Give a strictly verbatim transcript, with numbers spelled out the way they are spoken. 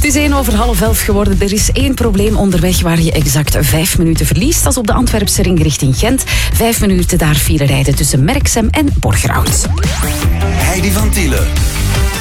Het is één over half elf geworden. Er is één probleem onderweg waar je exact vijf minuten verliest. Dat is op de Antwerpse ring richting Gent. Vijf minuten daar file rijden tussen Merksem en Borgerhout. Heidi van Tielen.